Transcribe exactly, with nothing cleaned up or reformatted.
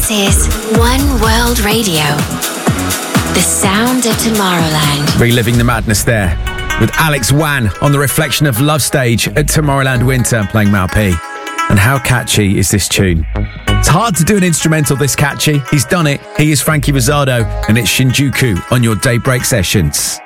This is One World Radio. The sound of Tomorrowland. Reliving the madness there with Alex Wan on the Reflection of Love stage at Tomorrowland Winter playing Mal P. And how catchy is this tune? It's hard to do an instrumental this catchy. He's done it. He is Frankie Rizzardo and it's Shinjuku on your Daybreak Sessions.